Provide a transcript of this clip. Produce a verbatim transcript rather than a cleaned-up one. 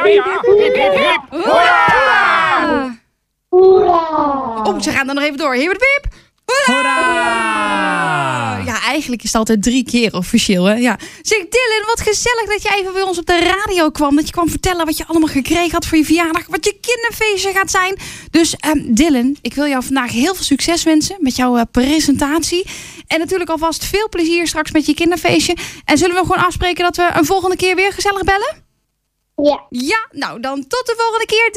ja. Hip, hip, hip. Hoera! Hoera! Oh, ze gaan dan nog even door. Hip, hip. Hoera! Ja, eigenlijk is het altijd drie keer officieel, hè? Ja. Zeg, Dylan, wat gezellig dat je even bij ons op de radio kwam. Dat je kwam vertellen wat je allemaal gekregen had voor je verjaardag. Wat je kinderfeestje gaat zijn. Dus um, Dylan, ik wil jou vandaag heel veel succes wensen met jouw uh, presentatie. En natuurlijk alvast veel plezier straks met je kinderfeestje. En zullen we gewoon afspreken dat we een volgende keer weer gezellig bellen? Ja. Ja, nou dan tot de volgende keer.